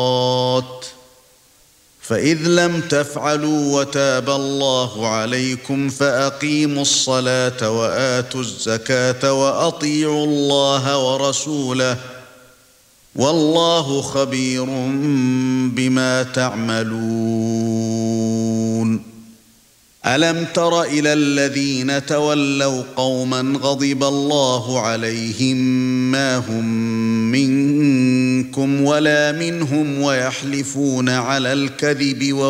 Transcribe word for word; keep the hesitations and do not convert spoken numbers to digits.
فإذ لم تفعلوا وتاب الله عليكم فأقيموا الصلاة وآتوا الزكاة وأطيعوا الله ورسوله والله خبير بما تعملون ألم تر إلى الذين تولوا قوما غضب الله عليهم ما هم منكم ولا منهم ويحلفون على الكذب